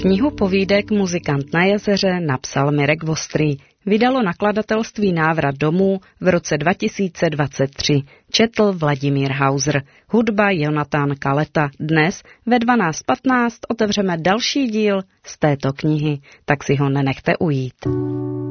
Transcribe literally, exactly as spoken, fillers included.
Knihu povídek Muzikant na jezeře napsal Mirek Vostrý. Vydalo nakladatelství Návrat domů v roce dva tisíce dvacet tři. Četl Vladimír Hauser. Hudba Jonatán Kaleta. Dnes ve dvanáct patnáct otevřeme další díl z této knihy, tak si ho nenechte ujít.